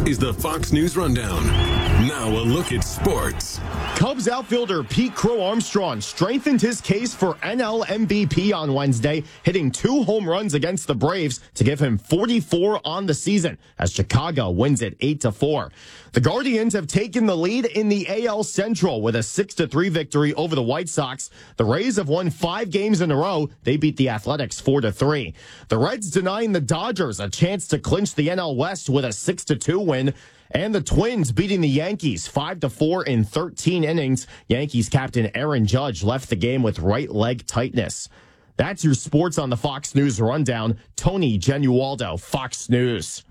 is the Fox News Rundown. Now a look at sports. Cubs outfielder Pete Crow Armstrong strengthened his case for NL MVP on Wednesday, hitting 2 home runs against the Braves to give him 44 on the season as Chicago wins it 8-4. The Guardians have taken the lead in the AL Central with a 6-3 victory over the White Sox. The Rays have won 5 games in a row. They beat the Athletics 4-3. The Reds denying the Dodgers a chance to clinch the NL West with a 6-2 win. And the Twins beating the Yankees 5-4 in 13 innings. Yankees captain Aaron Judge left the game with right leg tightness. That's your sports on the Fox News Rundown. Tony Genualdo, Fox News.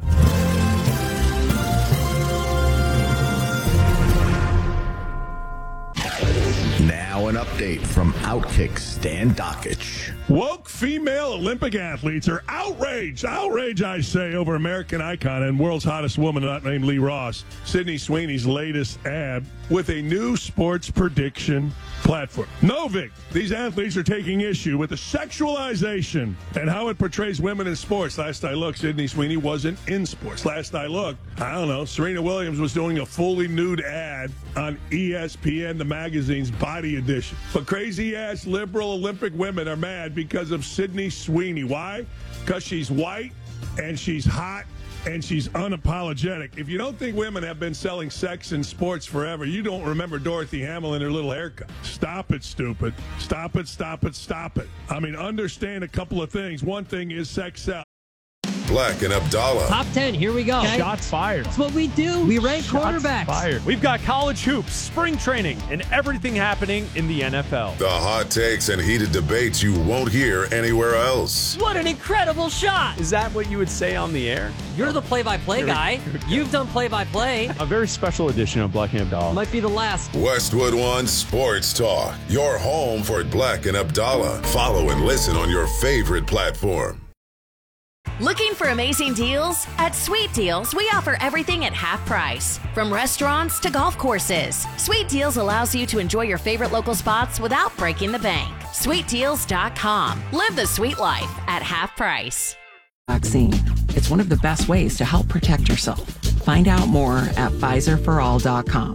Now an update from Outkick Stan Dockich. Woke female Olympic athletes are outraged, I say, over American icon and world's hottest woman not named Lee Ross, Sydney Sweeney's latest ad with a new sports prediction platform. No, Vic, these athletes are taking issue with the sexualization and how it portrays women in sports. Last I looked, Sydney Sweeney wasn't in sports. Last I looked, Serena Williams was doing a fully nude ad on ESPN, the magazine's body edition. But crazy-ass liberal Olympic women are mad because of Sydney Sweeney. Why? Because she's white and she's hot and she's unapologetic. If you don't think women have been selling sex in sports forever, you don't remember Dorothy Hamill and her little haircut. Stop it, stupid. Stop it, stop it, stop it. I mean, understand a couple of things. One thing is sex sells. Black and Abdallah. Top 10, here we go. Okay. Shots fired. That's what we do. We rank quarterbacks. Fired. We've got college hoops, spring training, and everything happening in the NFL. The hot takes and heated debates you won't hear anywhere else. What an incredible shot. Is that what you would say on the air? You're the play-by-play guy. You've done play-by-play. A very special edition of Black and Abdallah. Might be the last. Westwood One Sports Talk. Your home for Black and Abdallah. Follow and listen on your favorite platform. Looking for amazing deals? At Sweet Deals, we offer everything at half price. From restaurants to golf courses, Sweet Deals allows you to enjoy your favorite local spots without breaking the bank. SweetDeals.com. Live the sweet life at half price. Vaccine. It's one of the best ways to help protect yourself. Find out more at PfizerForAll.com.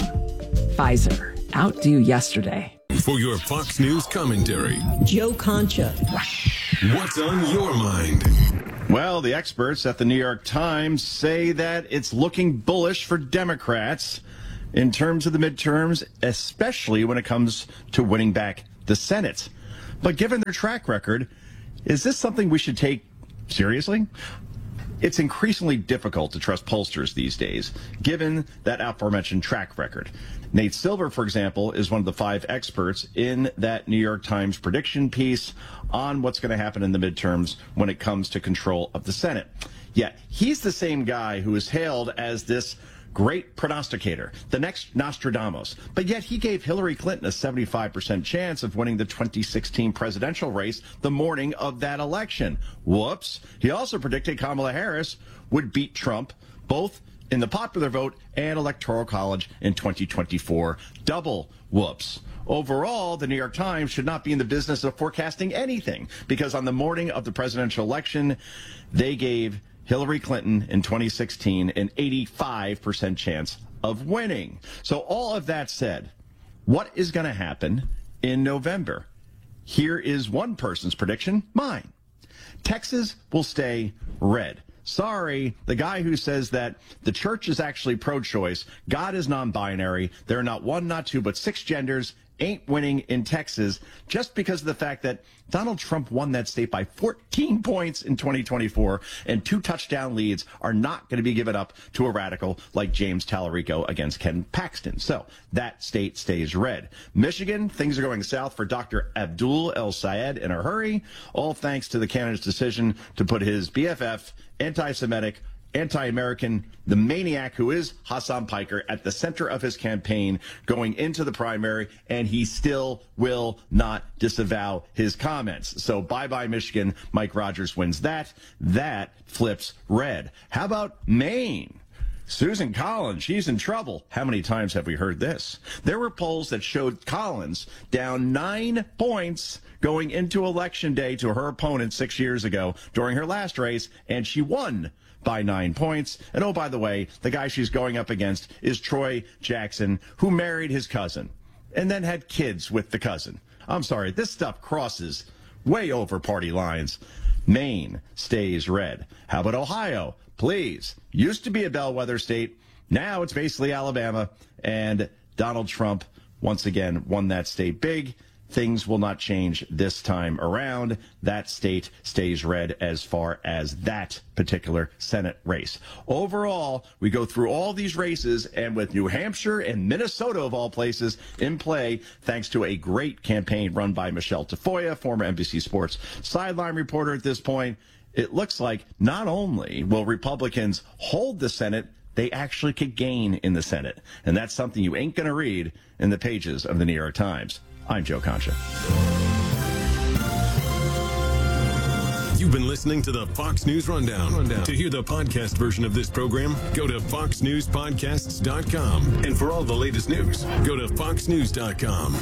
Pfizer. Outdo yesterday. For your Fox News commentary, Joe Concha. What's on your mind? Well, the experts at the New York Times say that it's looking bullish for Democrats in terms of the midterms, especially when it comes to winning back the Senate. But given their track record, is this something we should take seriously? It's increasingly difficult to trust pollsters these days, given that aforementioned track record. Nate Silver, for example, is one of the 5 experts in that New York Times prediction piece on what's going to happen in the midterms when it comes to control of the Senate. Yet, he's the same guy who is hailed as this great prognosticator, the next Nostradamus. But yet he gave Hillary Clinton a 75% chance of winning the 2016 presidential race the morning of that election. Whoops. He also predicted Kamala Harris would beat Trump both in the popular vote and electoral college in 2024. Double whoops. Overall, the New York Times should not be in the business of forecasting anything, because on the morning of the presidential election, they gave Hillary Clinton in 2016 an 85% chance of winning. So all of that said, what is going to happen in November? Here is one person's prediction, mine. Texas will stay red. Sorry, the guy who says that the church is actually pro-choice, God is non-binary, there are not 1, not 2, but 6 genders, ain't winning in Texas just because of the fact that Donald Trump won that state by 14 points in 2024, and 2 touchdown leads are not going to be given up to a radical like James Tallarico against Ken Paxton. So that state stays red. Michigan, things are going south for Dr. Abdul El Sayed in a hurry, all thanks to the candidate's decision to put his BFF, anti-Semitic, anti-American, the maniac who is Hassan Piker at the center of his campaign going into the primary, and he still will not disavow his comments. So bye-bye Michigan. Mike Rogers wins that. That flips red. How about Maine? Susan Collins, she's in trouble. How many times have we heard this? There were polls that showed Collins down 9 points going into Election Day to her opponent 6 years ago during her last race, and she won by 9 points. And oh, by the way, the guy she's going up against is Troy Jackson, who married his cousin and then had kids with the cousin. I'm sorry, this stuff crosses way over party lines. Maine stays red. How about Ohio? Please. Used to be a bellwether state. Now it's basically Alabama. And Donald Trump once again won that state big. Things will not change this time around. That state stays red as far as that particular Senate race. Overall, we go through all these races, and with New Hampshire and Minnesota, of all places, in play, thanks to a great campaign run by Michelle Tafoya, former NBC Sports sideline reporter at this point, it looks like not only will Republicans hold the Senate, they actually could gain in the Senate. And that's something you ain't going to read in the pages of the New York Times. I'm Joe Concha. You've been listening to the Fox News Rundown. To hear the podcast version of this program, go to foxnewspodcasts.com. And for all the latest news, go to foxnews.com.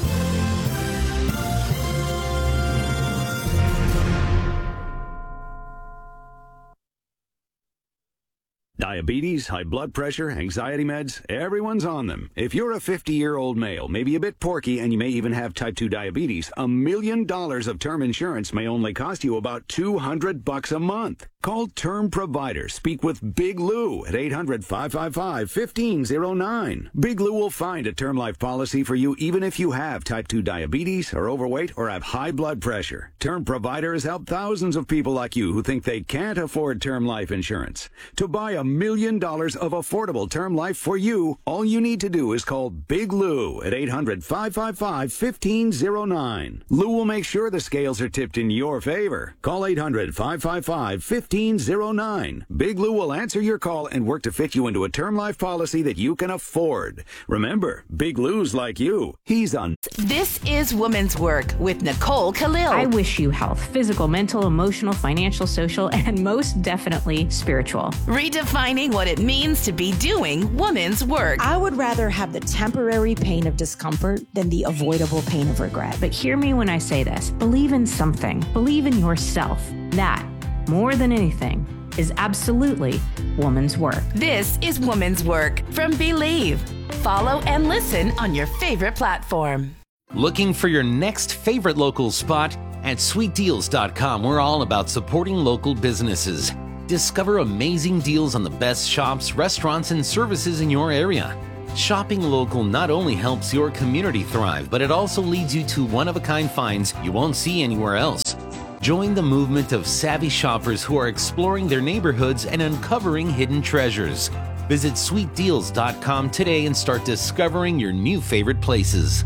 Diabetes, high blood pressure, anxiety meds, everyone's on them. If you're a 50-year-old male, maybe a bit porky, and you may even have type 2 diabetes, $1 million of term insurance may only cost you about $200 a month. Call Term Provider. Speak with Big Lou at 800-555-1509. Big Lou will find a term life policy for you even if you have type 2 diabetes, are overweight, or have high blood pressure. Term Provider has helped thousands of people like you who think they can't afford term life insurance. To buy $1 million of affordable term life for you, all you need to do is call Big Lou at 800-555-1509. Lou will make sure the scales are tipped in your favor. Call 800-555-1509. Big Lou will answer your call and work to fit you into a term life policy that you can afford. Remember, Big Lou's like you. He's on. This is Women's Work with Nicole Khalil. I wish you health, physical, mental, emotional, financial, social, and most definitely spiritual. Redefining what it means to be doing women's work. I would rather have the temporary pain of discomfort than the avoidable pain of regret. But hear me when I say this. Believe in something. Believe in yourself. That, more than anything, is absolutely woman's work. This is Woman's Work from Believe. Follow and listen on your favorite platform. Looking for your next favorite local spot? At sweetdeals.com, we're all about supporting local businesses. Discover amazing deals on the best shops, restaurants, and services in your area. Shopping local not only helps your community thrive, but it also leads you to one-of-a-kind finds you won't see anywhere else. Join the movement of savvy shoppers who are exploring their neighborhoods and uncovering hidden treasures. Visit sweetdeals.com today and start discovering your new favorite places.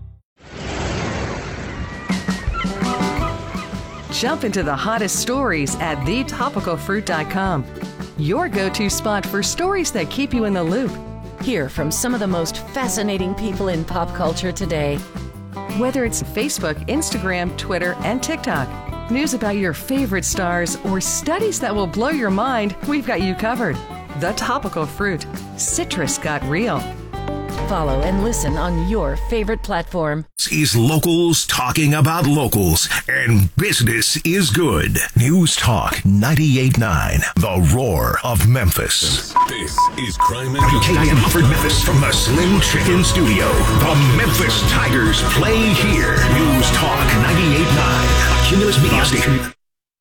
Jump into the hottest stories at thetopicalfruit.com. Your go-to spot for stories that keep you in the loop. Hear from some of the most fascinating people in pop culture today. Whether it's Facebook, Instagram, Twitter, and TikTok, news about your favorite stars, or studies that will blow your mind, we've got you covered. The Topical Fruit. Citrus got real. Follow and listen on your favorite platform. Is locals talking about locals, and business is good. News Talk 98.9, the roar of Memphis. This is Crime and WKIM Hufford Memphis from the Slim Chicken Studio. The Memphis Tigers play here. News Talk 98.9, a Cumulus Media Station.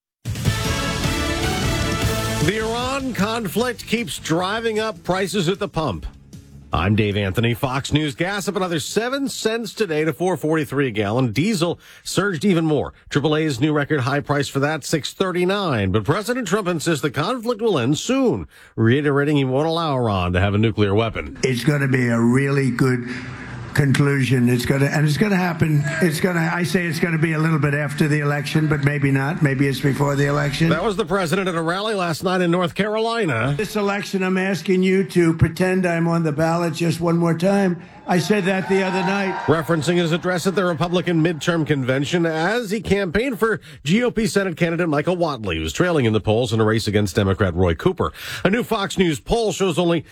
The Iran conflict keeps driving up prices at the pump. I'm Dave Anthony. Fox News gas up another 7 cents today to $4.43 a gallon. Diesel surged even more. AAA's new record high price for that, $6.39. But President Trump insists the conflict will end soon, reiterating he won't allow Iran to have a nuclear weapon. It's going to be a really good conclusion. It's going to happen. I say it's going to be a little bit after the election, but maybe not. Maybe it's before the election. That was the president at a rally last night in North Carolina. This election, I'm asking you to pretend I'm on the ballot just one more time. I said that the other night. Referencing his address at the Republican midterm convention as he campaigned for GOP Senate candidate Michael Whatley, who's trailing in the polls in a race against Democrat Roy Cooper. A new Fox News poll shows only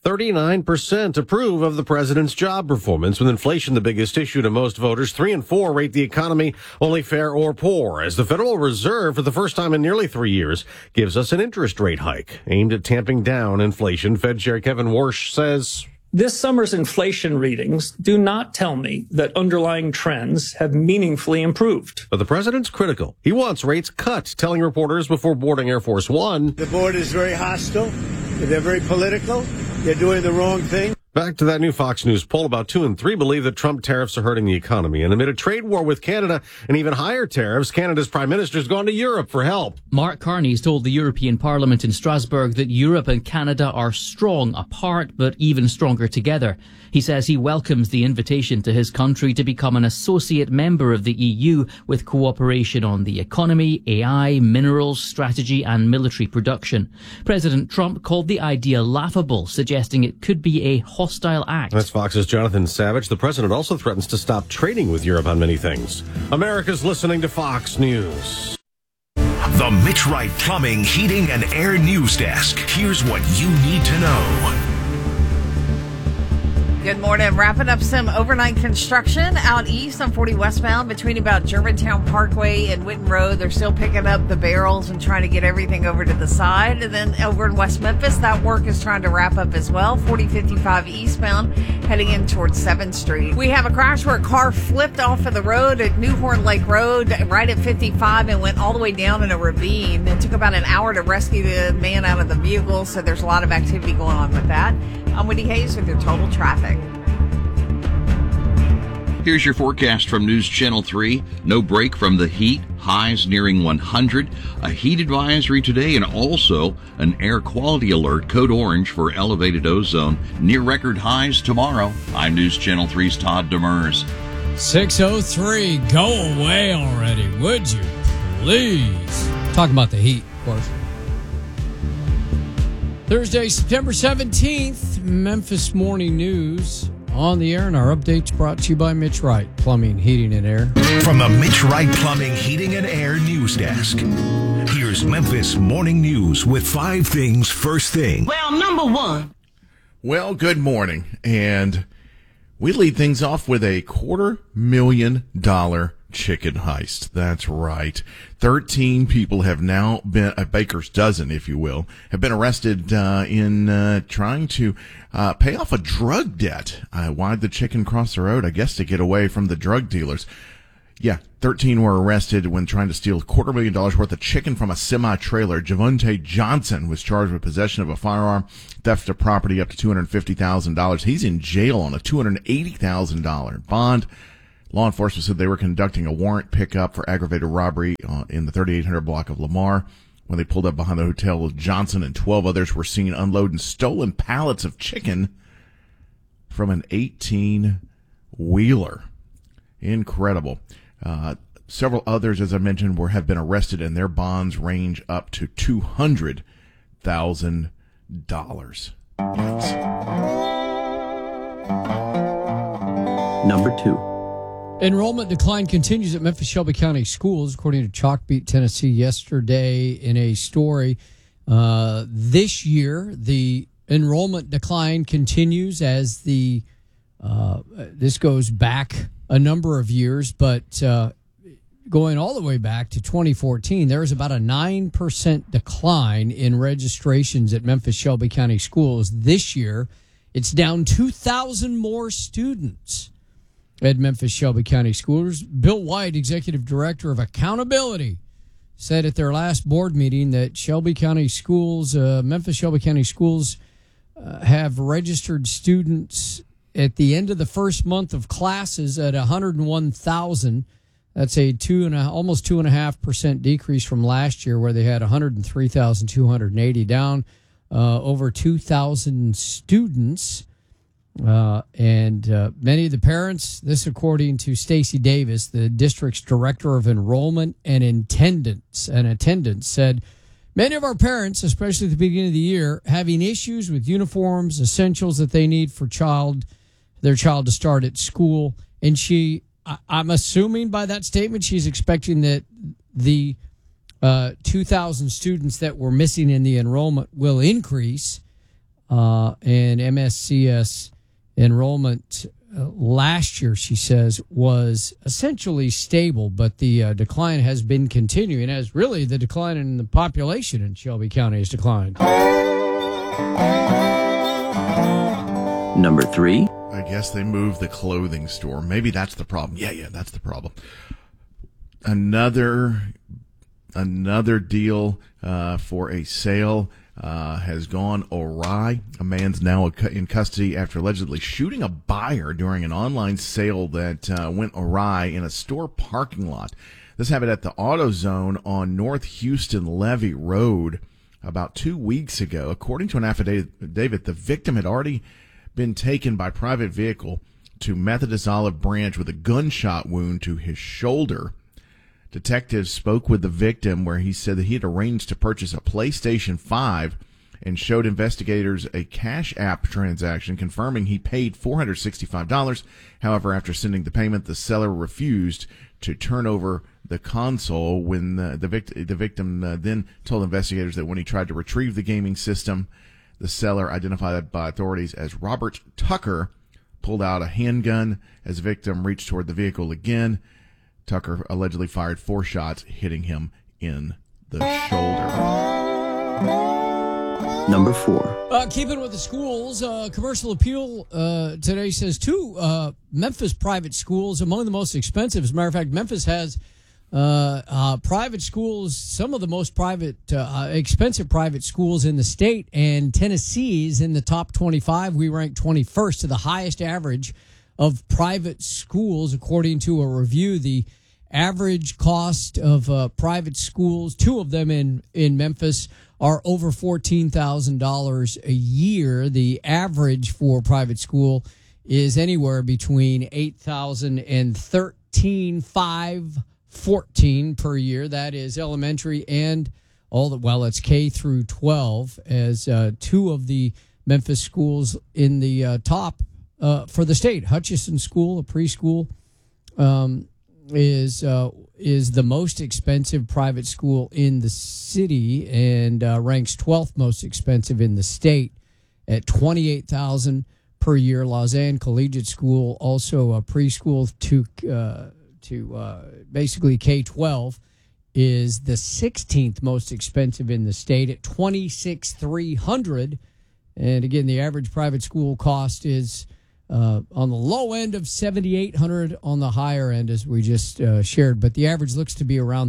39% approve of the president's job performance, with inflation the biggest issue to most voters. 3 and 4 rate the economy only fair or poor, as the Federal Reserve, for the first time in nearly 3 years, gives us an interest rate hike aimed at tamping down inflation. Fed Chair Kevin Warsh says, this summer's inflation readings do not tell me that underlying trends have meaningfully improved. But the president's critical. He wants rates cut, telling reporters before boarding Air Force One. The board is very hostile. They're very political. They're doing the wrong thing. Back to that new Fox News poll, about 2 in 3 believe that Trump tariffs are hurting the economy. And amid a trade war with Canada and even higher tariffs, Canada's prime minister's gone to Europe for help. Mark Carney's told the European Parliament in Strasbourg that Europe and Canada are strong apart, but even stronger together. He says he welcomes the invitation to his country to become an associate member of the EU with cooperation on the economy, AI, minerals, strategy and military production. President Trump called the idea laughable, suggesting it could be a hostile act. That's Fox's Jonathan Savage. The president also threatens to stop trading with Europe on many things. America's listening to Fox News. The Mitch Wright Plumbing, Heating, and Air News Desk. Here's what you need to know. Good morning. Wrapping up some overnight construction out east on 40 westbound between about Germantown Parkway and Witten Road. They're still picking up the barrels and trying to get everything over to the side. And then over in West Memphis, that work is trying to wrap up as well. 4055 eastbound heading in towards 7th Street. We have a crash where a car flipped off of the road at Newhorn Lake Road right at 55 and went all the way down in a ravine. It took about an hour to rescue the man out of the vehicle, so there's a lot of activity going on with that. I'm Wendy Hayes with your total traffic. Here's your forecast from News Channel 3. No break from the heat, highs nearing 100. A heat advisory today and also an air quality alert, code orange for elevated ozone. Near record highs tomorrow. I'm News Channel 3's Todd Demers. 6:03. Go away already, would you please? Talking about the heat, of course. Thursday, September 17th, Memphis Morning News. On the air, and our updates brought to you by Mitch Wright, Plumbing, Heating, and Air. From the Mitch Wright Plumbing, Heating, and Air News Desk, here's Memphis Morning News with 5 things first thing. Well, number one. Well, good morning. And we lead things off with a $250,000 chicken heist. That's right. 13 people have now been, a baker's dozen, if you will, have been arrested in trying to pay off a drug debt. Why'd the chicken cross the road? I guess to get away from the drug dealers. Yeah, 13 were arrested when trying to steal $250,000 worth of chicken from a semi-trailer. Javonte Johnson was charged with possession of a firearm, theft of property up to $250,000. He's in jail on a $280,000 bond. Law enforcement said they were conducting a warrant pickup for aggravated robbery in the 3800 block of Lamar. When they pulled up behind the hotel, Johnson and 12 others were seen unloading stolen pallets of chicken from an 18-wheeler. Incredible. Several others, as I mentioned, have been arrested, and their bonds range up to $200,000. Number 2. Enrollment decline continues at Memphis Shelby County Schools, according to Chalkbeat Tennessee yesterday in a story. This year, the enrollment decline continues as this goes back a number of years, but going all the way back to 2014, there was about a 9% decline in registrations at Memphis Shelby County Schools. This year, it's down 2,000 more students at Memphis Shelby County Schools. Bill White, Executive Director of Accountability, said at their last board meeting that Shelby County Schools, Memphis Shelby County Schools, have registered students at the end of the first month of classes at 101,000. That's a almost 2.5% decrease from last year, where they had 103,280, down over 2,000 students. And many of the parents, this according to Stacy Davis, the district's director of enrollment and attendance, said, many of our parents, especially at the beginning of the year, having issues with uniforms, essentials that they need for their child to start at school. And I'm assuming by that statement, she's expecting that the 2,000 students that were missing in the enrollment will increase. and MSCS enrollment last year, she says, was essentially stable, but the decline has been continuing as really the decline in the population in Shelby County has declined. Number 3. I guess they moved the clothing store. Maybe that's the problem. Yeah, that's the problem. Another deal for a sale has gone awry. A man's now in custody after allegedly shooting a buyer during an online sale that went awry in a store parking lot. This happened at the AutoZone on North Houston Levee Road about 2 weeks ago. According to an affidavit, the victim had already been taken by private vehicle to Methodist Olive Branch with a gunshot wound to his shoulder. Detectives spoke with the victim where he said that he had arranged to purchase a PlayStation 5 and showed investigators a Cash App transaction confirming he paid $465. However, after sending the payment, the seller refused to turn over the console. When the victim then told investigators that when he tried to retrieve the gaming system, the seller, identified by authorities as Robert Tucker, pulled out a handgun. As the victim reached toward the vehicle again, Tucker allegedly fired 4 shots, hitting him in the shoulder. Number 4. Keeping with the schools, Commercial Appeal today says 2 Memphis private schools among the most expensive. As a matter of fact, Memphis has private schools, some of the most expensive private schools in the state, and Tennessee's in the top 25. We rank 21st to the highest average of private schools, according to a review. The average cost of private schools, 2 of them in Memphis, are over $14,000 a year. The average for private school is anywhere between $8,000 and $13,514 per year. That is elementary and it's K through 12, as 2 of the Memphis schools in the top for the state. Hutchison School, a preschool, is the most expensive private school in the city and ranks 12th most expensive in the state at $28,000 per year. Lausanne Collegiate School, also a preschool to basically K-12, is the 16th most expensive in the state at $26,300. And again, the average private school cost is on the low end of $7,800, on the higher end, as we just shared. But the average looks to be around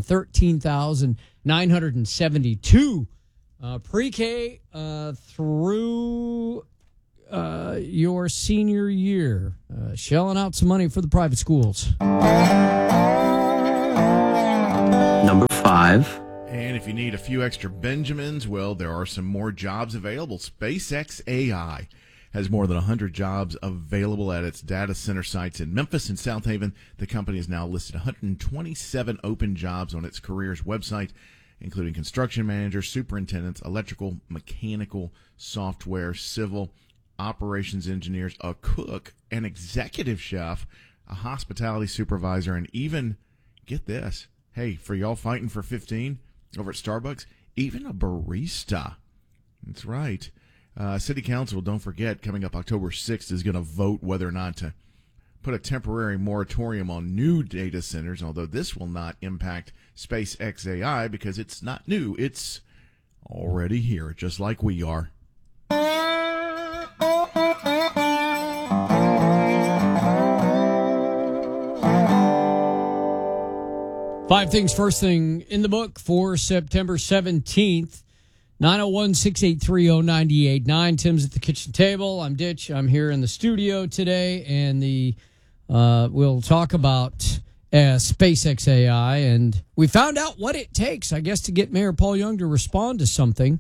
$13,972 pre-K through your senior year. Shelling out some money for the private schools. Number 5. And if you need a few extra Benjamins, well, there are some more jobs available. SpaceX AI has more than 100 jobs available at its data center sites in Memphis and South Haven. The company has now listed 127 open jobs on its careers website, including construction managers, superintendents, electrical, mechanical, software, civil, operations engineers, a cook, an executive chef, a hospitality supervisor, and even, get this, hey, for y'all fighting for 15 over at Starbucks, even a barista. That's right. City Council, don't forget, coming up October 6th, is going to vote whether or not to put a temporary moratorium on new data centers, although this will not impact SpaceX AI because it's not new. It's already here, just like we are. Five things, first thing in the book for September 17th. 901-683-0989. Tim's at the kitchen table. I'm Ditch. I'm here in the studio today, and we'll talk about SpaceX AI, and we found out what it takes, I guess, to get Mayor Paul Young to respond to something,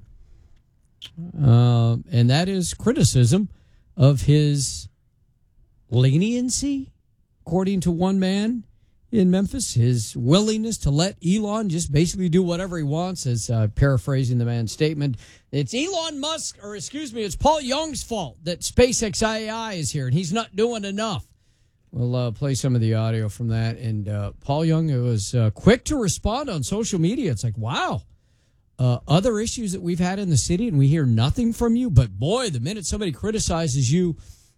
and that is criticism of his leniency, according to one man in Memphis, his willingness to let Elon just basically do whatever he wants, as paraphrasing the man's statement. It's it's Paul Young's fault that SpaceX AI is here, and he's not doing enough. We'll play some of the audio from that. And Paul Young was quick to respond on social media. It's like, wow, other issues that we've had in the city, and we hear nothing from you. But boy, the minute somebody criticizes you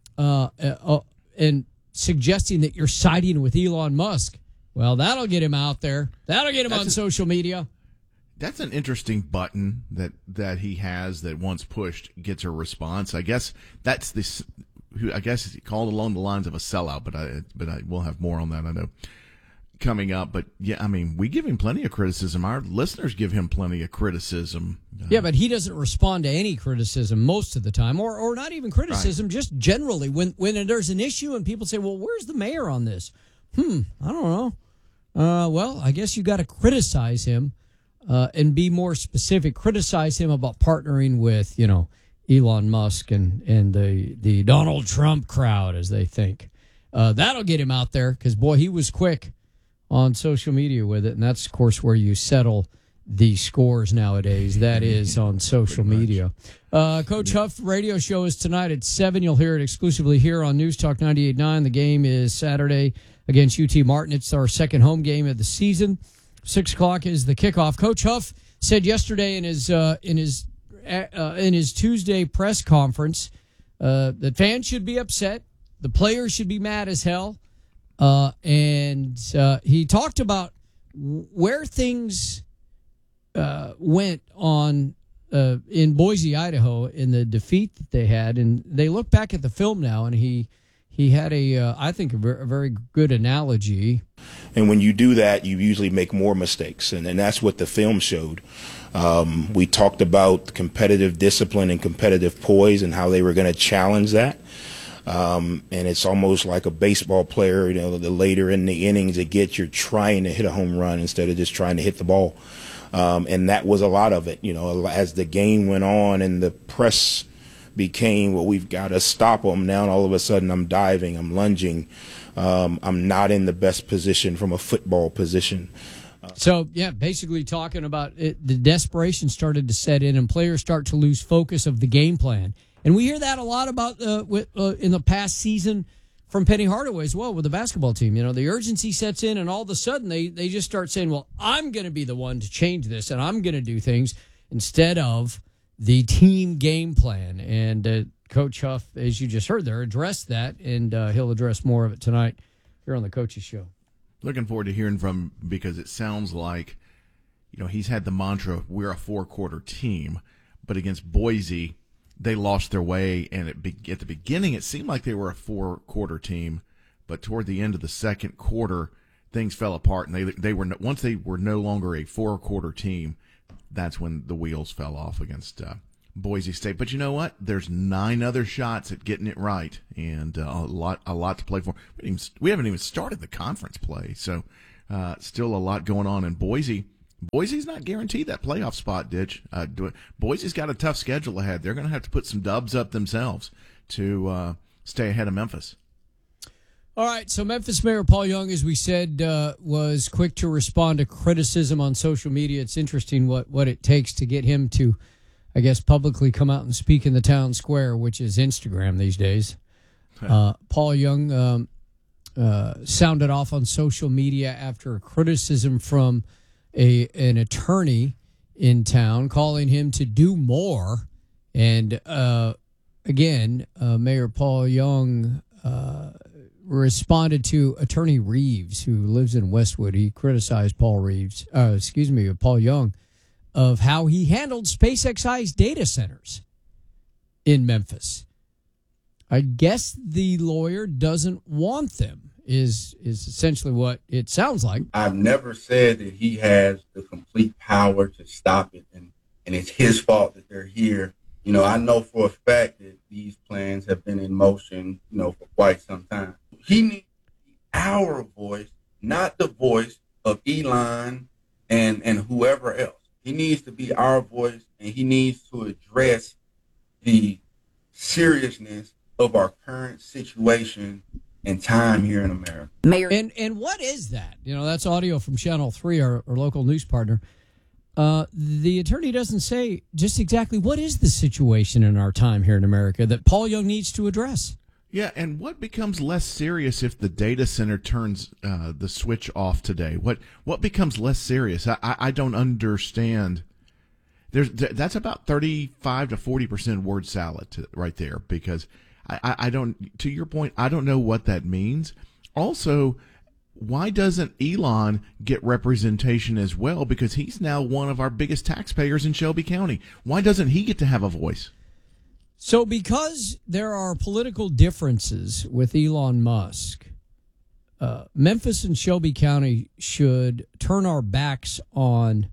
and suggesting that you're siding with Elon Musk, well, that'll get him out there. That'll get him on social media. That's an interesting button that he has that once pushed gets a response. I guess that's this. I guess it's called along the lines of a sellout, but I will have more on that, I know, coming up. But yeah, I mean, we give him plenty of criticism. Our listeners give him plenty of criticism. Yeah, but he doesn't respond to any criticism most of the time, or not even criticism, right. Just generally when there's an issue and people say, well, where's the mayor on this? I don't know. Well, I guess you got to criticize him and be more specific. Criticize him about partnering with, Elon Musk and the Donald Trump crowd, as they think. That'll get him out there because, boy, he was quick on social media with it. And that's, of course, where you settle the scores nowadays. That is on social media. Coach Huff radio show is tonight at 7. You'll hear it exclusively here on News Talk 98.9. The game is Saturday against UT Martin. It's our second home game of the season. 6 o'clock is the kickoff. Coach Huff said yesterday in his Tuesday press conference that fans should be upset, the players should be mad as hell, and he talked about where things went on in Boise, Idaho, in the defeat that they had, and they look back at the film now, and he had I think a very good analogy. And when you do that, you usually make more mistakes, and that's what the film showed. We talked about competitive discipline and competitive poise and how they were going to challenge that. And it's almost like a baseball player, the later in the innings it gets, you're trying to hit a home run instead of just trying to hit the ball. And that was a lot of it, as the game went on and the press became, well, we've got to stop them. Now all of a sudden I'm diving, I'm lunging. I'm not in the best position from a football position. So, yeah, basically talking about it, the desperation started to set in and players start to lose focus of the game plan. And we hear that a lot about in the past season from Penny Hardaway as well with the basketball team. The urgency sets in and all of a sudden they just start saying, well, I'm going to be the one to change this and I'm going to do things instead of the team game plan. And Coach Huff, as you just heard there, addressed that, and he'll address more of it tonight here on the Coaches Show. Looking forward to hearing from him because it sounds like, he's had the mantra, we're a 4-quarter team, but against Boise, they lost their way, and at the beginning, it seemed like they were a 4-quarter team, but toward the end of the second quarter, things fell apart, and they were once they were no longer a 4-quarter team, that's when the wheels fell off against Boise State. But you know what? There's 9 other shots at getting it right, and a lot to play for. We haven't even started the conference play, so still a lot going on in Boise. Boise's not guaranteed that playoff spot, Ditch. Boise's got a tough schedule ahead. They're going to have to put some dubs up themselves to stay ahead of Memphis. All right, so Memphis Mayor Paul Young, as we said, was quick to respond to criticism on social media. It's interesting what it takes to get him to, I guess, publicly come out and speak in the town square, which is Instagram these days. Paul Young sounded off on social media after a criticism from an attorney in town, calling him to do more. And again, Mayor Paul Young responded to Attorney Reeves, who lives in Westwood. He criticized Paul Young, of how he handled SpaceX's data centers in Memphis. I guess the lawyer doesn't want them, is essentially what it sounds like. I've never said that he has the complete power to stop it, and it's his fault that they're here. I know for a fact that these plans have been in motion, for quite some time. He needs to be our voice, not the voice of Elon and whoever else. He needs to be our voice, and he needs to address the seriousness of our current situation and time here in America. Mayor, and what is that? That's audio from Channel 3, our local news partner. The attorney doesn't say just exactly what is the situation in our time here in America that Paul Young needs to address. Yeah, and what becomes less serious if the data center turns the switch off today? What becomes less serious? I don't understand. That's about 35 to 40% word salad right there, because I don't, to your point, I don't know what that means. Also, why doesn't Elon get representation as well? Because he's now one of our biggest taxpayers in Shelby County. Why doesn't he get to have a voice? So because there are political differences with Elon Musk, Memphis and Shelby County should turn our backs on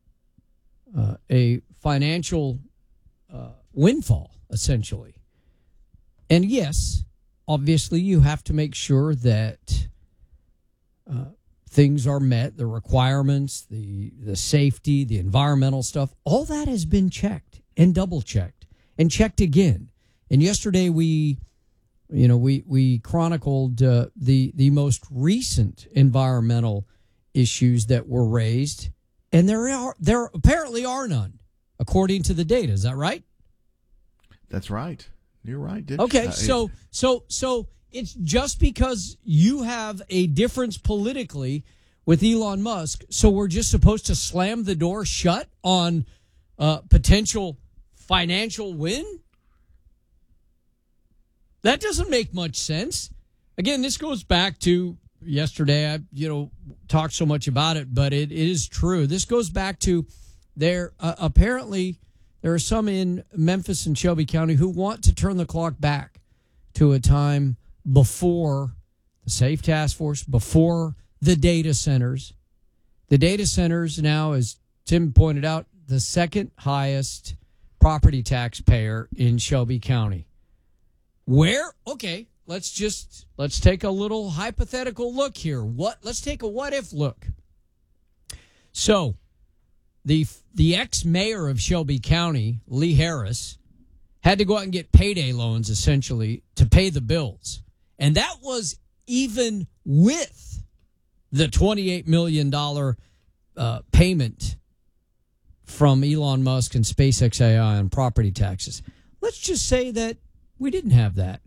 a financial windfall, essentially. And yes, obviously you have to make sure that things are met, the requirements, the safety, the environmental stuff, all that has been checked and double-checked and checked again. And yesterday we chronicled the most recent environmental issues that were raised, and there apparently are none, according to the data. Is that right? That's right. You're right. Okay, so it's just because you have a difference politically with Elon Musk, so we're just supposed to slam the door shut on potential financial win? That doesn't make much sense. Again, this goes back to yesterday. I talked so much about it, but it is true. This goes back to apparently there are some in Memphis and Shelby County who want to turn the clock back to a time before the SAFE Task Force, before the data centers. The data centers now, as Tim pointed out, the second highest property tax payer in Shelby County. Where? Okay, let's take a little hypothetical look here. Let's take a what-if look. So, the ex-mayor of Shelby County, Lee Harris, had to go out and get payday loans, essentially, to pay the bills. And that was even with the $28 million payment from Elon Musk and SpaceX AI on property taxes. Let's just say that we didn't have that.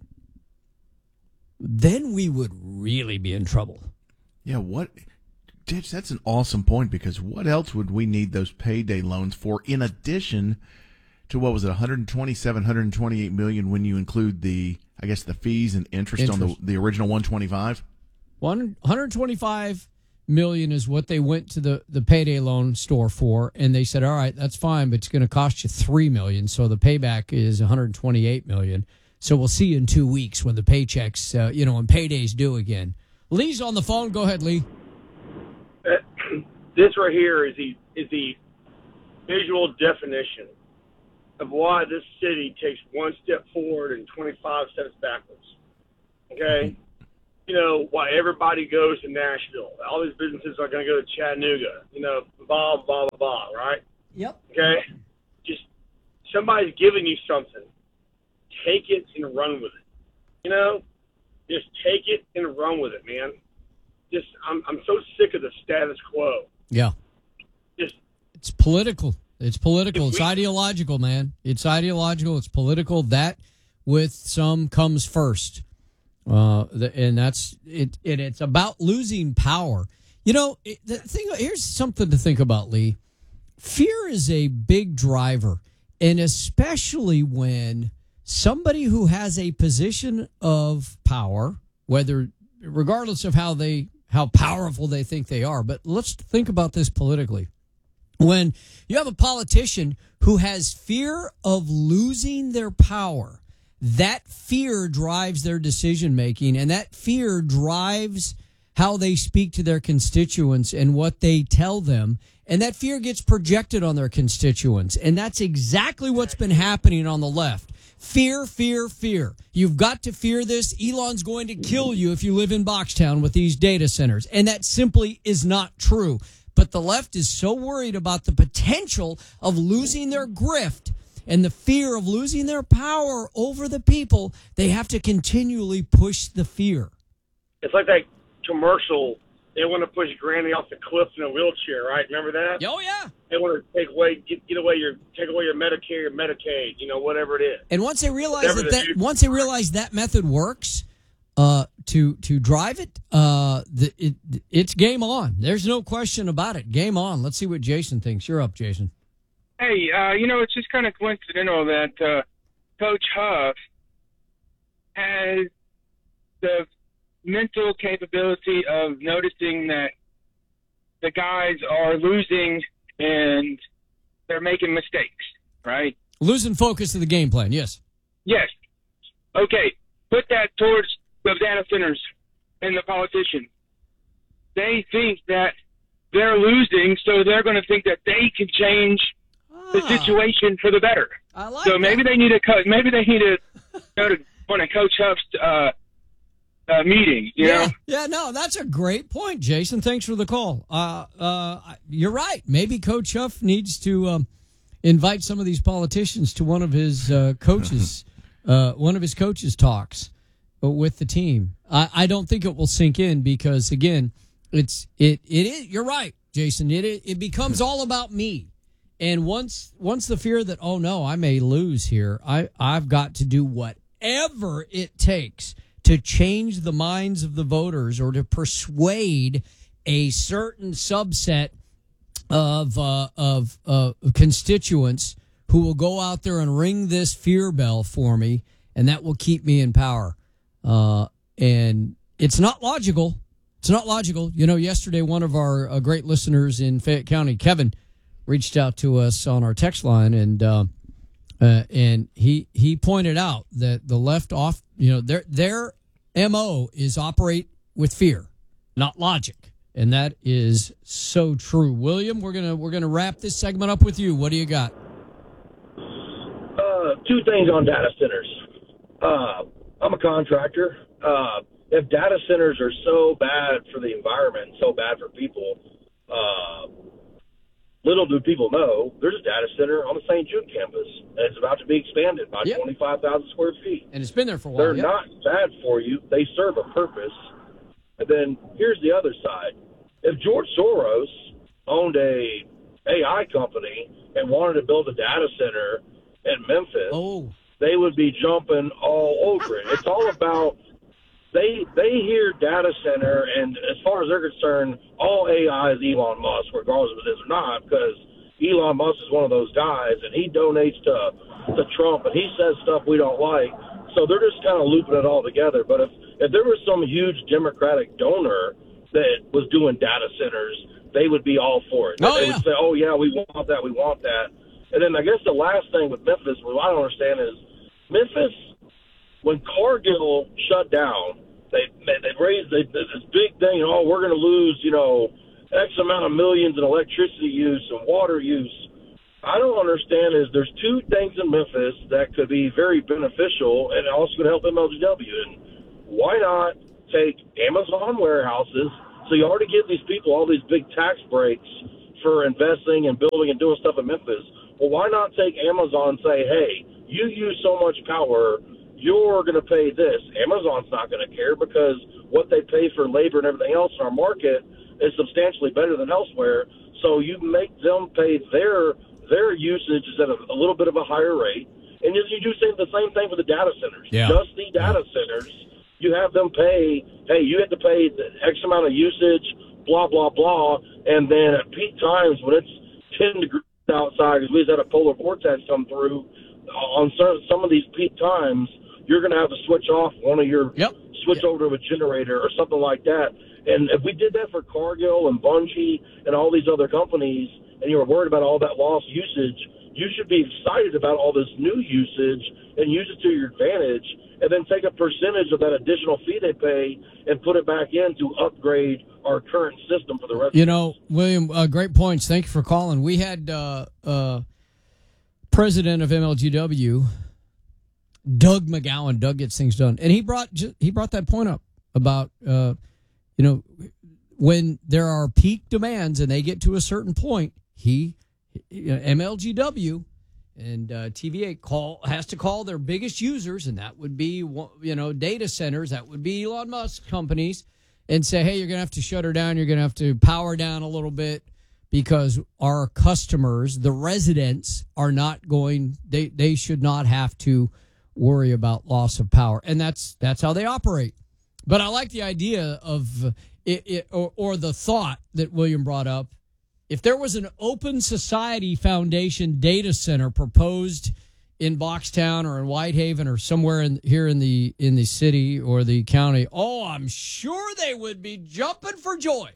Then we would really be in trouble. Yeah, Ditch, that's an awesome point, because what else would we need those payday loans for in addition to, what was it, 127, 128 million when you include the fees and interest. On the original 125? 125 million is what they went to the payday loan store for, and they said, all right, that's fine, but it's going to cost you $3 million, so the payback is 128 million. So we'll see you in 2 weeks when the paychecks, when payday's due again. Lee's on the phone. Go ahead, Lee. This right here is the visual definition of why this city takes one step forward and 25 steps backwards. Okay? Why everybody goes to Nashville. All these businesses are going to go to Chattanooga. Blah, blah, blah, blah, right? Yep. Okay? Just somebody's giving you something. Take it and run with it. Just take it and run with it, man. I'm so sick of the status quo. Yeah. It's political. It's political. It's ideological, man. It's ideological. It's political. That with some comes first. And that's it. It's about losing power. Here's something to think about, Lee. Fear is a big driver, and especially when somebody who has a position of power, regardless of how powerful they think they are, but let's think about this politically. When you have a politician who has fear of losing their power, that fear drives their decision making, and that fear drives how they speak to their constituents and what they tell them. And that fear gets projected on their constituents. And that's exactly what's been happening on the left. Fear, fear, fear. You've got to fear this. Elon's going to kill you if you live in Boxtown with these data centers. And that simply is not true. But the left is so worried about the potential of losing their grift and the fear of losing their power over the people, they have to continually push the fear. It's like that commercial. They want to push Granny off the cliff in a wheelchair, right? Remember that? Oh, yeah. They want to take away your Medicare, your Medicaid, whatever it is. And once they realize once they realize that method works, to drive it, it's game on. There's no question about it. Game on. Let's see what Jason thinks. You're up, Jason. Hey, it's just kind of coincidental that Coach Huff has the mental capability of noticing that the guys are losing and they're making mistakes, right? Losing focus of the game plan, yes. Yes. Okay, put that towards the data centers and the politicians. They think that they're losing, so they're going to think that they can change the situation for the better. I like so maybe they need to go to one of Coach Huff's meetings. You know? Yeah, no, that's a great point, Jason. Thanks for the call. You're right. Maybe Coach Huff needs to invite some of these politicians to one of his coaches talks with the team. I don't think it will sink in because again, it is. You're right, Jason. It becomes all about me. And once the fear that, oh no, I may lose here, I've got to do whatever it takes to change the minds of the voters or to persuade a certain subset of constituents who will go out there and ring this fear bell for me, and that will keep me in power. And it's not logical. It's not logical. Yesterday, one of our great listeners in Fayette County, Kevin, reached out to us on our text line, and he pointed out that the left off, their MO is operate with fear, not logic, and that is so true. William, we're gonna wrap this segment up with you. What do you got? Two things on data centers. I'm a contractor. If data centers are so bad for the environment, so bad for people, little do people know, there's a data center on the St. Jude campus, and it's about to be expanded by 25,000 square feet. And it's been there for a while. They're not bad for you. They serve a purpose. And then here's the other side. If George Soros owned a AI company and wanted to build a data center in Memphis, they would be jumping all over it. It's all about they hear data center, and as far as they're concerned, all AI is Elon Musk, regardless of it is or not, because Elon Musk is one of those guys, and he donates to Trump, and he says stuff we don't like. So they're just kind of looping it all together. But if there was some huge Democratic donor that was doing data centers, they would be all for it. They would say, oh, yeah, we want that, we want that. And then I guess the last thing with Memphis, what I don't understand is Memphis, when Cargill shut down, they raised this big thing, we're going to lose, X amount of millions in electricity use and water use. I don't understand is there's two things in Memphis that could be very beneficial and also could help MLGW. And why not take Amazon warehouses? So you already give these people all these big tax breaks for investing and building and doing stuff in Memphis. Well, why not take Amazon and say, hey, you use so much power, you're going to pay this. Amazon's not going to care because what they pay for labor and everything else in our market is substantially better than elsewhere. So you make them pay their usage is at a little bit of a higher rate. And you do the same thing for the data centers. Yeah. Just the data centers, you have them pay, hey, you have to pay the X amount of usage, blah, blah, blah. And then at peak times when it's 10 degrees outside, because we just had a polar vortex come through, on some of these peak times, you're going to have to switch off one of your switch over to a generator or something like that. And if we did that for Cargill and Bungie and all these other companies, and you were worried about all that lost usage, you should be excited about all this new usage and use it to your advantage, and then take a percentage of that additional fee they pay and put it back in to upgrade our current system for the rest of the William, great points. Thank you for calling. We had president of MLGW, Doug McGowan. Doug gets things done. And he brought that point up about, when there are peak demands and they get to a certain point, MLGW and TVA has to call their biggest users, and that would be, data centers, that would be Elon Musk companies, and say, hey, you're going to have to shut her down. You're going to have to power down a little bit because our customers, the residents, are not going, they should not have to worry about loss of power. And that's how they operate. But I like the idea of it or the thought that William brought up. if there was an Open Society Foundation data center proposed in Boxtown or in Whitehaven or somewhere here in the city or the county, I'm sure they would be jumping for joy.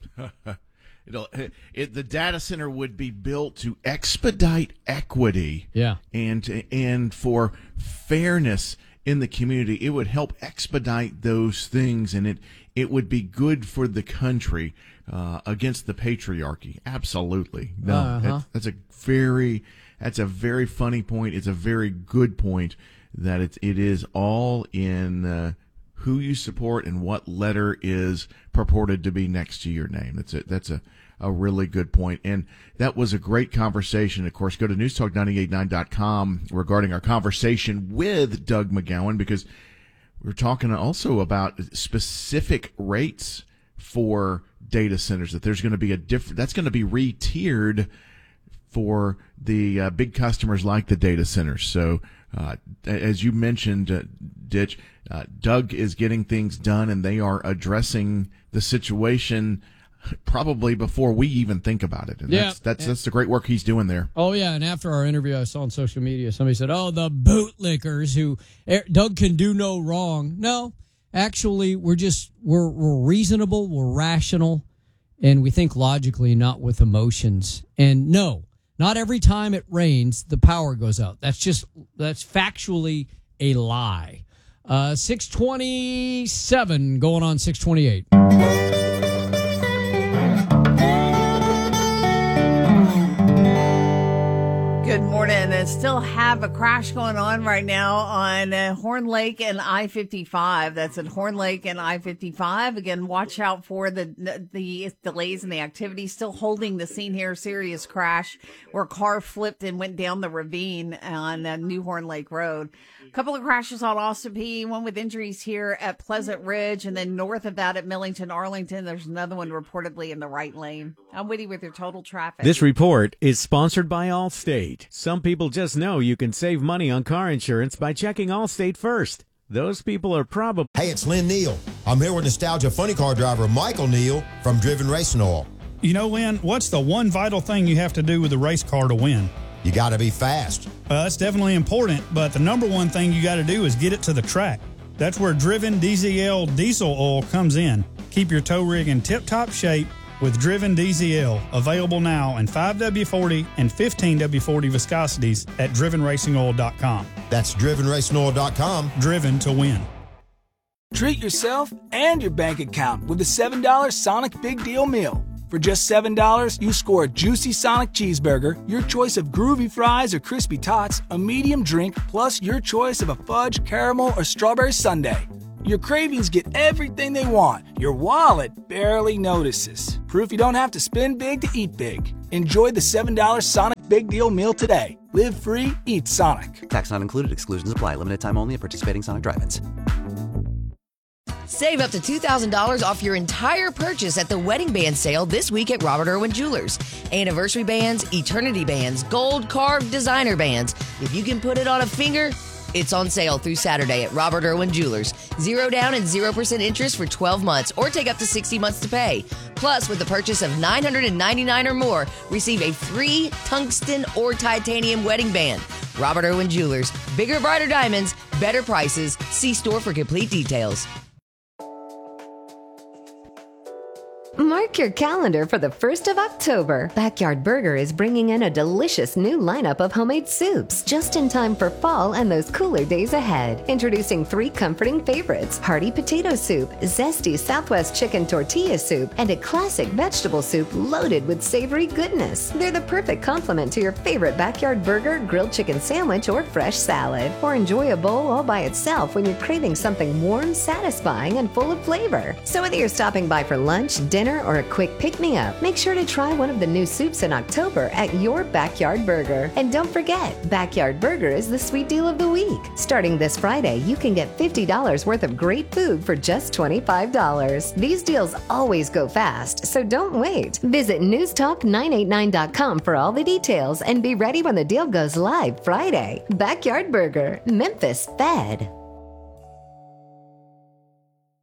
The data center would be built to expedite equity, and for fairness in the community. It would help expedite those things, and it would be good for the country against the patriarchy. Absolutely, that's a very funny point. It's a very good point that it is all in who you support and what letter is purported to be next to your name. That's a really good point. And that was a great conversation. Of course, go to newstalk989.com regarding our conversation with Doug McGowan, because we're talking also about specific rates for data centers, that there's going to be that's going to be re-tiered for the big customers like the data centers. So as you mentioned, Ditch, Doug is getting things done, and they are addressing the situation probably before we even think about it. And that's the great work he's doing there. Oh, yeah, and after our interview, I saw on social media, somebody said, the bootlickers who Doug can do no wrong. No, actually, we're reasonable, we're rational, and we think logically, not with emotions. And no, not every time it rains, the power goes out. That's factually a lie. 627 going on 628. Good morning. And still have a crash going on right now on Horn Lake and I-55. That's at Horn Lake and I-55. Again, watch out for the delays in the activity. Still holding the scene here. Serious crash where a car flipped and went down the ravine on New Horn Lake Road. A couple of crashes on Austin P. One with injuries here at Pleasant Ridge, and then north of that at Millington, Arlington. There's another one reportedly in the right lane. I'm Whitty with your total traffic. This report is sponsored by Allstate. Some people just know you can save money on car insurance by checking Allstate first. Those people are probably... Hey, it's Lynn Neal. I'm here with Nostalgia Funny Car driver Michael Neal from Driven Racing Oil. You know, Lynn, what's the one vital thing you have to do with a race car to win? You got to be fast. That's definitely important, but the number one thing you got to do is get it to the track. That's where Driven DZL diesel oil comes in. Keep your tow rig in tip-top shape with Driven DZL, available now in 5W40 and 15W40 viscosities at drivenracingoil.com. That's drivenracingoil.com. Driven to win. Treat yourself and your bank account with a $7 Sonic Big Deal Meal. For just $7, you score a juicy Sonic cheeseburger, your choice of groovy fries or crispy tots, a medium drink, plus your choice of a fudge, caramel, or strawberry sundae. Your cravings get everything they want. Your wallet barely notices. Proof you don't have to spend big to eat big. Enjoy the $7 Sonic Big Deal Meal today. Live free, eat Sonic. Tax not included. Exclusions apply. Limited time only at participating Sonic drive-ins. Save up to $2,000 off your entire purchase at the Wedding Band Sale this week at Robert Irwin Jewelers. Anniversary bands, eternity bands, gold carved designer bands. If you can put it on a finger, it's on sale through Saturday at Robert Irwin Jewelers. 0 down and 0% interest for 12 months or take up to 60 months to pay. Plus, with the purchase of $999 or more, receive a free tungsten or titanium wedding band. Robert Irwin Jewelers. Bigger, brighter diamonds, better prices. See store for complete details. Mark your calendar for the 1st of October. Backyard Burger is bringing in a delicious new lineup of homemade soups just in time for fall and those cooler days ahead. Introducing 3 comforting favorites: hearty potato soup, zesty Southwest chicken tortilla soup, and a classic vegetable soup loaded with savory goodness. They're the perfect complement to your favorite Backyard Burger, grilled chicken sandwich, or fresh salad. Or enjoy a bowl all by itself when you're craving something warm, satisfying, and full of flavor. So whether you're stopping by for lunch, dinner, or a quick pick-me-up, make sure to try one of the new soups in October at your Backyard Burger. And don't forget, Backyard Burger is the sweet deal of the week. Starting this Friday, you can get $50 worth of great food for just $25. These deals always go fast, so don't wait. Visit newstalk989.com for all the details and be ready when the deal goes live Friday. Backyard Burger, Memphis fed.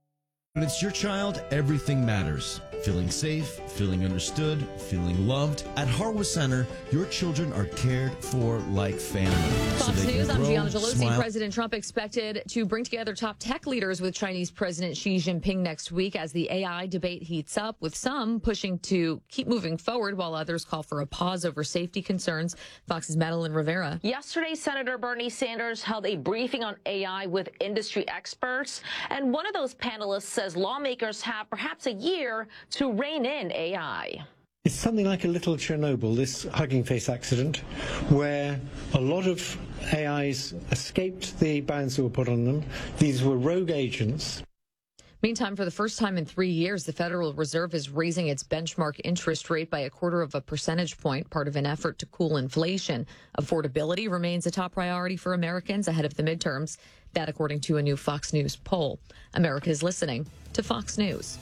When it's your child, everything matters. Feeling safe, feeling understood, feeling loved. At Harwood Center, your children are cared for like family. Fox News, I'm Gianna Gelosi. Smile. President Trump expected to bring together top tech leaders with Chinese President Xi Jinping next week as the AI debate heats up, with some pushing to keep moving forward while others call for a pause over safety concerns. Fox's Madeline Rivera. Yesterday, Senator Bernie Sanders held a briefing on AI with industry experts, and one of those panelists says lawmakers have perhaps a year to rein in AI. It's something like a little Chernobyl, this Hugging Face accident, where a lot of AIs escaped the bans that were put on them. These were rogue agents. Meantime, for the first time in 3 years, the Federal Reserve is raising its benchmark interest rate by 0.25 percentage point, part of an effort to cool inflation. Affordability remains a top priority for Americans ahead of the midterms. That, according to a new Fox News poll. America is listening to Fox News.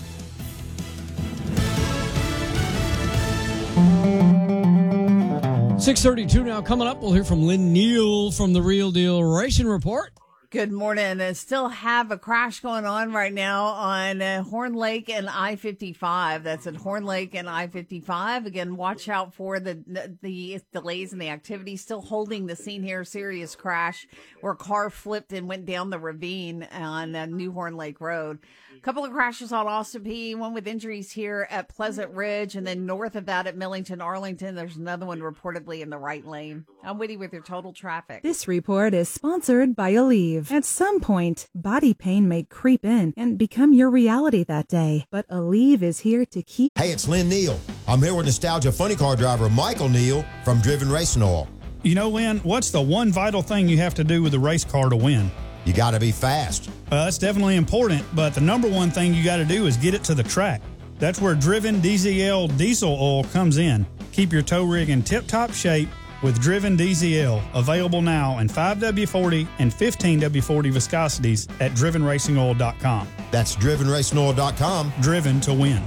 6:32 now. Coming up, we'll hear from Lynn Neal from the Real Deal Racing Report. Good morning. I still have a crash going on right now on Horn Lake and I-55. That's at Horn Lake and I-55. Again, watch out for the delays in the activity. Still holding the scene here. Serious crash where a car flipped and went down the ravine on New Horn Lake Road. A couple of crashes on Ossipee, one with injuries here at Pleasant Ridge, and then north of that at Millington, Arlington, there's another one reportedly in the right lane. I'm Whitty with your total traffic. This report is sponsored by Aleve. At some point, body pain may creep in and become your reality that day, but Aleve is here to keep... Hey, it's Lynn Neal. I'm here with Nostalgia Funny Car driver Michael Neal from Driven Racing Oil. You know, Lynn, what's the one vital thing you have to do with a race car to win? You got to be fast. That's definitely important, but the number one thing you got to do is get it to the track. That's where Driven DZL diesel oil comes in. Keep your tow rig in tip-top shape with Driven DZL, available now in 5W40 and 15W40 viscosities at drivenracingoil.com. That's drivenracingoil.com. Driven to win.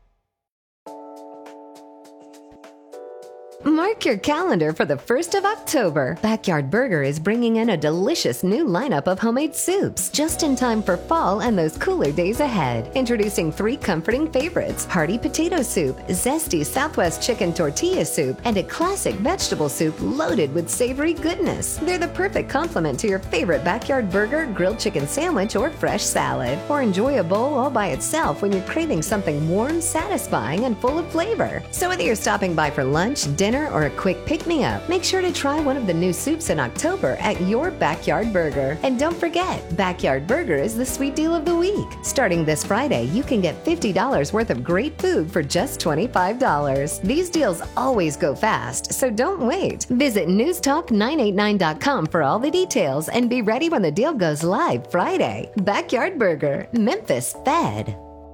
Mark your calendar for the 1st of October. Backyard Burger is bringing in a delicious new lineup of homemade soups just in time for fall and those cooler days ahead. Introducing 3 comforting favorites: hearty potato soup, zesty Southwest chicken tortilla soup, and a classic vegetable soup loaded with savory goodness. They're the perfect complement to your favorite Backyard Burger, grilled chicken sandwich, or fresh salad. Or enjoy a bowl all by itself when you're craving something warm, satisfying, and full of flavor. So whether you're stopping by for lunch, dinner, or a quick pick-me-up, make sure to try one of the new soups in October at your Backyard Burger. And don't forget, Backyard Burger is the sweet deal of the week. Starting this Friday, you can get $50 worth of great food for just $25. These deals always go fast, so don't wait. Visit newstalk989.com for all the details and be ready when the deal goes live Friday. Backyard Burger, Memphis fed.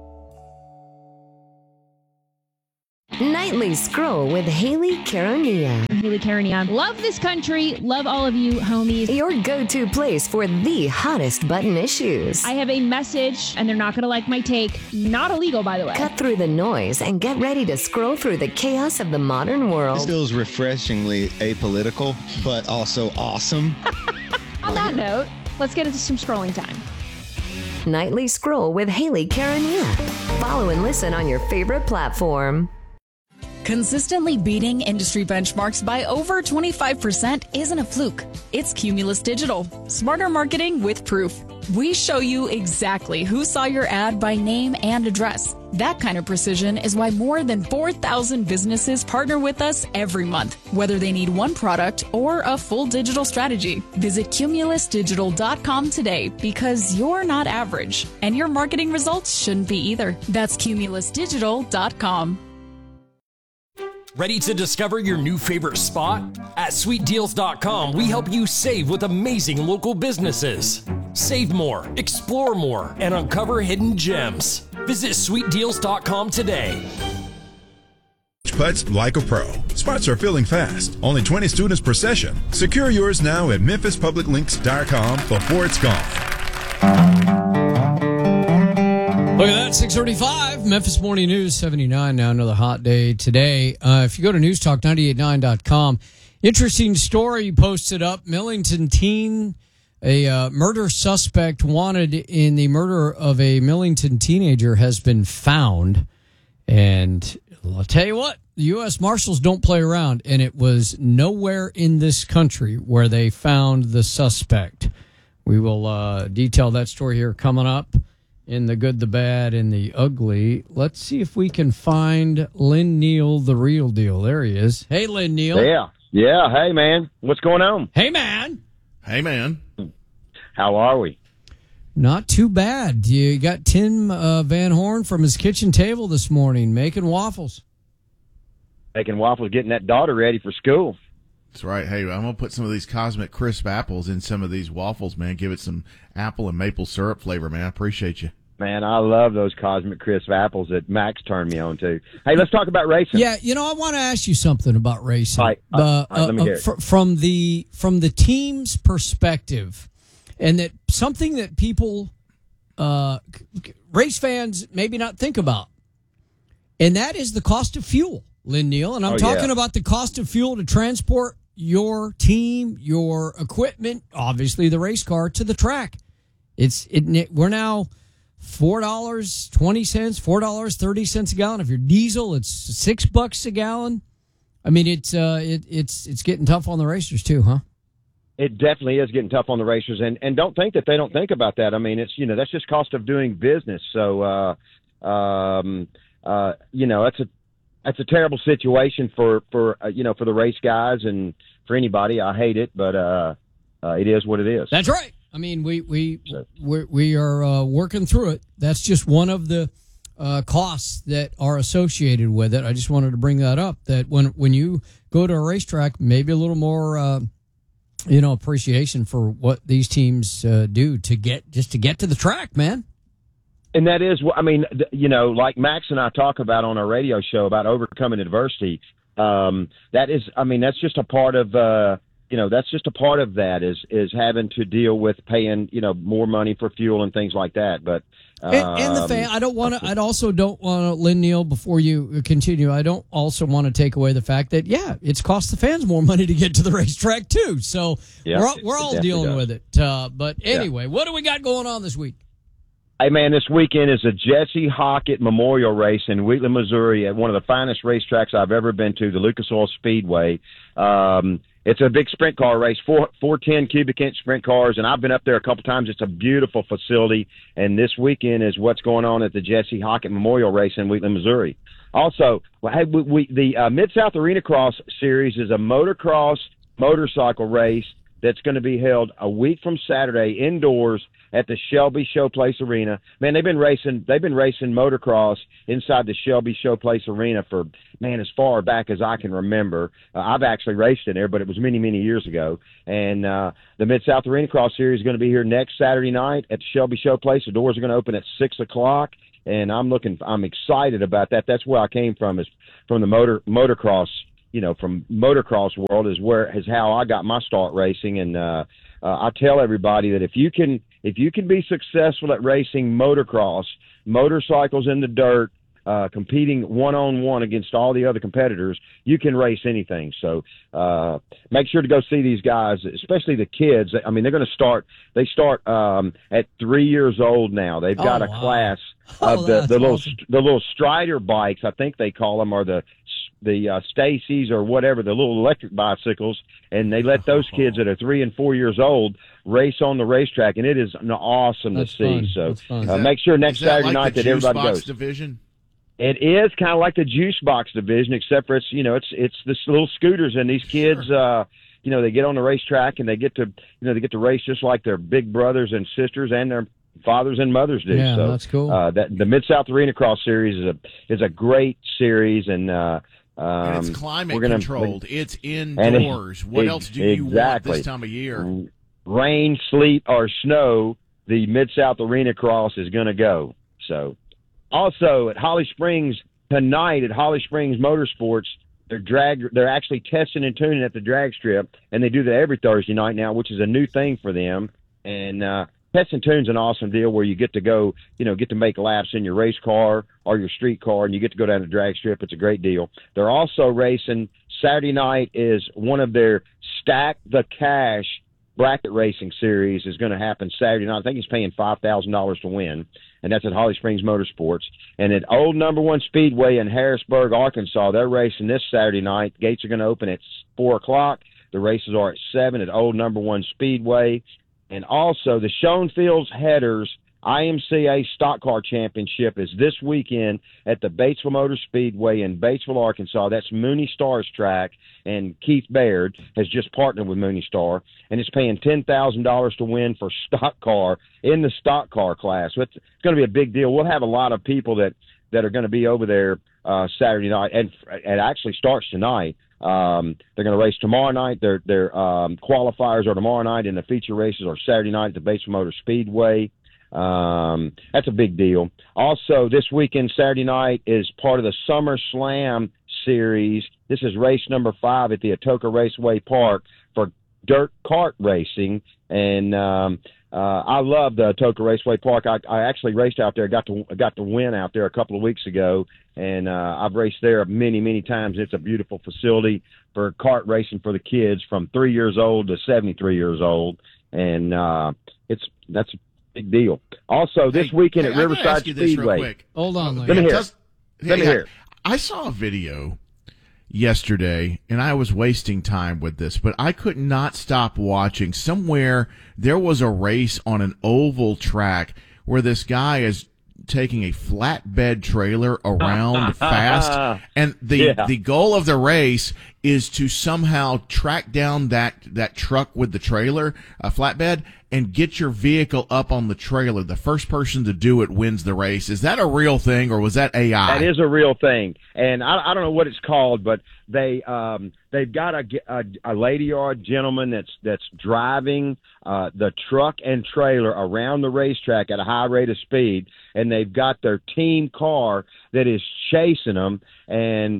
Nightly Scroll with Haley Caronia. Haley Caronia. Love this country. Love all of you, homies. Your go-to place for the hottest button issues. I have a message, and they're not going to like my take. Not illegal, by the way. Cut through the noise and get ready to scroll through the chaos of the modern world. This feels refreshingly apolitical, but also awesome. On that note, let's get into some scrolling time. Nightly Scroll with Haley Caronia. Follow and listen on your favorite platform. Consistently beating industry benchmarks by over 25% isn't a fluke. It's Cumulus Digital. Smarter marketing with proof. We show you exactly who saw your ad by name and address. That kind of precision is why more than 4,000 businesses partner with us every month, whether they need one product or a full digital strategy. Visit cumulusdigital.com today, because you're not average, and your marketing results shouldn't be either. That's cumulusdigital.com. Ready to discover your new favorite spot? At sweetdeals.com, we help you save with amazing local businesses. Save more, explore more, and uncover hidden gems. Visit sweetdeals.com today. Putts like a pro. Spots are filling fast. Only 20 students per session. Secure yours now at memphispubliclinks.com before it's gone. Look at that, 6:35. Memphis Morning News, 79 now, another hot day today. If you go to newstalk989.com, interesting story posted up. Millington teen A murder suspect wanted in the murder of a Millington teenager has been found. And I'll tell you what, the U.S. Marshals don't play around, and it was nowhere in this country where they found the suspect. We will detail that story here coming up in the good, the bad, and the ugly. Let's see if we can find Lynn Neal, the real deal. There he is. Hey, Lynn Neal. Yeah. Hey, man. What's going on? Hey, man. Hey, man. How are we? Not too bad. You got Tim Van Horn from his kitchen table this morning making waffles. Making waffles, getting that daughter ready for school. That's right. Hey, I'm going to put some of these Cosmic Crisp apples in some of these waffles, man. Give it some apple and maple syrup flavor, man. I appreciate you. Man, I love those Cosmic Crisp apples that Max turned me on to. Hey, let's talk about racing. Yeah, I want to ask you something about racing. All right, let me hear it. From the team's perspective, and that something that people, race fans, maybe not think about, and that is the cost of fuel, Lynn Neal. And I'm talking about the cost of fuel to transport your team, your equipment, obviously the race car, to the track. We're now $4.20, $4.30 a gallon. If you're diesel, it's $6 a gallon. I mean, it's getting tough on the racers too, huh? It definitely is getting tough on the racers, and don't think that they don't think about that. I mean, it's that's just cost of doing business. So, that's a terrible situation for the race guys and for anybody. I hate it, but it is what it is. That's right. I mean, we are working through it. That's just one of the costs that are associated with it. I just wanted to bring that up. That when you go to a racetrack, maybe a little more appreciation for what these teams do to get to the track, man. And that is, I mean, like Max and I talk about on our radio show about overcoming adversity. That's just a part of, that's just a part of that is having to deal with paying, more money for fuel and things like that. But, and the fan, I also don't want to, Lynn Neal, before you continue, I don't also want to take away the fact that, it's cost the fans more money to get to the racetrack too. So we're all dealing with it. But anyway, what do we got going on this week? Hey, man, this weekend is a Jesse Hockett Memorial Race in Wheatland, Missouri, at one of the finest racetracks I've ever been to, the Lucas Oil Speedway. It's a big sprint car race, 410 cubic inch sprint cars, and I've been up there a couple times. It's a beautiful facility, and this weekend is what's going on at the Jesse Hockett Memorial Race in Wheatland, Missouri. Also, the Mid-South Arena Cross Series is a motocross motorcycle race that's going to be held a week from Saturday indoors at the Shelby Showplace Arena. Man, they've been racing motocross inside the Shelby Showplace Arena for, as far back as I can remember. I've actually raced in there, but it was many, many years ago. And the Mid-South Arena Cross Series is going to be here next Saturday night at the Shelby Showplace. The doors are going to open at 6 o'clock, and I'm excited about that. That's where I came from, is from the motocross. From motocross world is how I got my start racing. And I tell everybody that if you can be successful at racing motocross, motorcycles in the dirt, competing one-on-one against all the other competitors, you can race anything. So make sure to go see these guys, especially the kids. I mean, they start at 3 years old now. They've got a class of the little Strider bikes, I think they call them, or the Stacy's or whatever, the little electric bicycles, and they let those kids that are 3 and 4 years old race on the racetrack, and it is awesome to see. So make sure next Saturday night that everybody goes. Division? It is kind of like the juice box division, except for it's this little scooters, and these kids, they get on the racetrack and they get to race just like their big brothers and sisters and their fathers and mothers do. Yeah, so that's cool. The Mid-South Arena Cross Series is a great series, and it's climate controlled. It's indoors. What else do you want this time of year? Rain, sleet, or snow, the Mid-South Arena Cross is going to go. So, also at Holly Springs tonight, at Holly Springs Motorsports, they're actually testing and tuning at the drag strip, and they do that every Thursday night now, which is a new thing for them. And Test and Tune's an awesome deal where you get to go, get to make laps in your race car or your street car, and you get to go down the drag strip. It's a great deal. They're also racing Saturday night is one of their Stack the Cash bracket racing series is going to happen Saturday night. I think he's paying $5,000 to win, and that's at Holly Springs Motorsports. And at Old Number One Speedway in Harrisburg, Arkansas, they're racing this Saturday night. Gates are going to open at 4 o'clock. The races are at 7 at Old Number One Speedway. And also the Schoenfields Headers IMCA Stock Car Championship is this weekend at the Batesville Motor Speedway in Batesville, Arkansas. That's Mooney Star's track, and Keith Baird has just partnered with Mooney Star, and it's paying $10,000 to win for stock car in the stock car class. So it's going to be a big deal. We'll have a lot of people that are going to be over there Saturday night, and it actually starts tonight. They're going to race tomorrow night. Their qualifiers are tomorrow night, and the feature races are Saturday night at the Batesville Motor Speedway. That's a big deal. Also, this weekend, Saturday night, is part of the Summer Slam series. This is race number 5 at the Atoka Raceway Park for dirt kart racing. And I love the Atoka Raceway Park. I actually raced out there. Got to win out there a couple of weeks ago, and I've raced there many, many times. It's a beautiful facility for kart racing for the kids from 3 years old to 73 years old, and that's a big deal. Also, this weekend at Riverside Speedway. Hold on, let me hear. Let me hear. I saw a video yesterday, and I was wasting time with this, but I could not stop watching. Somewhere there was a race on an oval track where this guy is taking a flatbed trailer around fast, and the goal of the race is to somehow track down that truck with the trailer, a flatbed, and get your vehicle up on the trailer. The first person to do it wins the race. Is that a real thing, or was that AI? That is a real thing, and I don't know what it's called, but they've got a lady or a gentleman that's driving the truck and trailer around the racetrack at a high rate of speed, and they've got their team car that is chasing them. And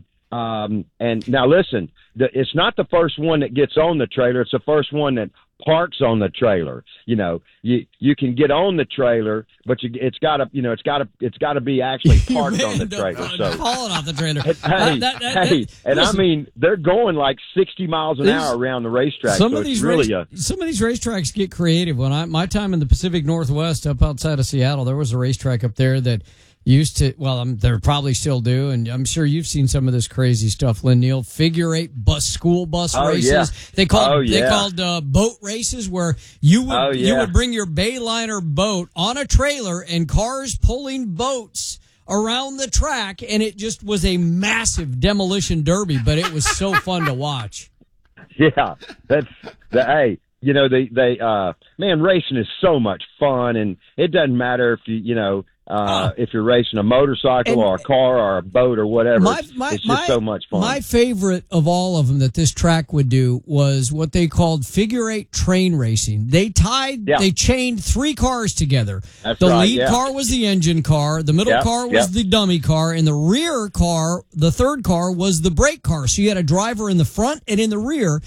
now listen, it's not the first one that gets on the trailer; it's the first one that parks on the trailer. You know, you can get on the trailer, but it's got to be actually parked on the trailer. So falling off the trailer. I mean, they're going like 60 miles an hour around the racetrack. Some of these racetracks get creative. When my time in the Pacific Northwest, up outside of Seattle, there was a racetrack up there that used to, they probably still do, and I'm sure you've seen some of this crazy stuff, Lynn Neal. Figure 8 school bus races. Yeah. They called boat races, where you would bring your Bayliner boat on a trailer and cars pulling boats around the track, and it just was a massive demolition derby, but it was so fun to watch. Yeah, hey. You know, man, racing is so much fun, and it doesn't matter if if you're racing a motorcycle or a car or a boat or whatever. It's just so much fun. My favorite of all of them that this track would do was what they called figure 8 train racing. They chained 3 cars together. That's the right, lead car was the engine car, the middle car was the dummy car, and the rear car, the third car, was the brake car. So you had a driver in the front and in the rear,